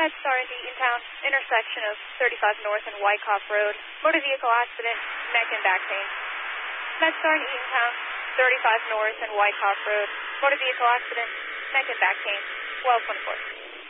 MedStar in the Eatontown intersection of 35 North and Wyckoff Road. Motor vehicle accident, neck and back pain. MedStar in Eatontown, 35 North and Wyckoff Road. Motor vehicle accident, neck and back pain. 1224.